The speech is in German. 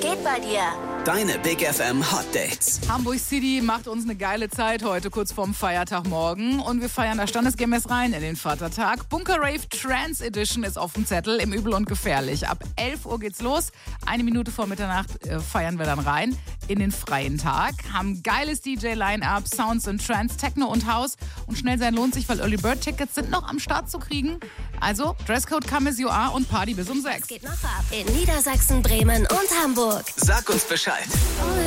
geht bei dir? Deine Big FM Hot Dates. Hamburg City macht uns eine geile Zeit heute, kurz vorm Feiertagmorgen. Und wir feiern da standesgemäß rein in den Vatertag. Bunker Rave Trance Edition ist auf dem Zettel im Übel und Gefährlich. Ab 11 Uhr geht's los. 1 Minute vor Mitternacht feiern wir dann rein in den freien Tag. Haben geiles DJ-Line-Up, Sounds und Trance, Techno und House. Und schnell sein lohnt sich, weil Early Bird Tickets sind noch am Start zu kriegen. Also Dresscode come as you are und Party bis um 6. Es geht noch ab in Niedersachsen, Bremen und Hamburg. Sag uns Bescheid.